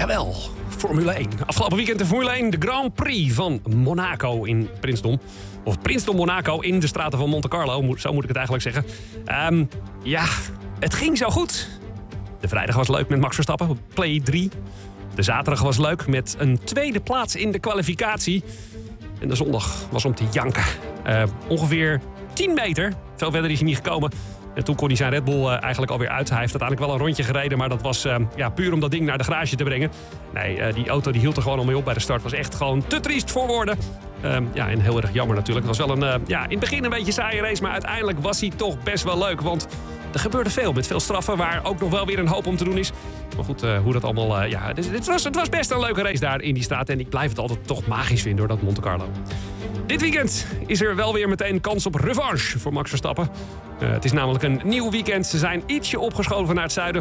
Jawel, Formule 1. Afgelopen weekend de Formule 1, de Grand Prix van Monaco in Prinsdom. Of Prinsdom Monaco in de straten van Monte Carlo, zo moet ik het eigenlijk zeggen. Ja, het ging zo goed. De vrijdag was leuk met Max Verstappen op Play 3. De zaterdag was leuk met een tweede plaats in de kwalificatie. En de zondag was om te janken. Ongeveer 10 meter, veel verder is hij niet gekomen. En toen kon hij zijn Red Bull eigenlijk alweer uit. Hij heeft uiteindelijk wel een rondje gereden, maar dat was puur om dat ding naar de garage te brengen. Nee, die auto die hield er gewoon al mee op bij de start. Was echt gewoon te triest voor woorden. En heel erg jammer natuurlijk. Het was wel in het begin een beetje saaie race, maar uiteindelijk was hij toch best wel leuk. Want er gebeurde veel, met veel straffen, waar ook nog wel weer een hoop om te doen is. Maar goed, hoe dat allemaal... Het was best een leuke race daar in die straat. En ik blijf het altijd toch magisch vinden, door dat Monte Carlo. Dit weekend is er wel weer meteen kans op revanche voor Max Verstappen. Het is namelijk een nieuw weekend. Ze zijn ietsje opgeschoven naar het zuiden.